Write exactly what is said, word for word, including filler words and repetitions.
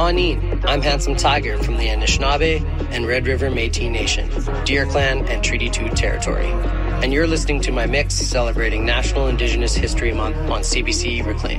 Aneen, I'm Handsome Tiger from the Anishinaabe and Red River Métis Nation, Deer Clan and Treaty two territory. And you're listening to my mix celebrating National Indigenous History Month on C B C Reclaim.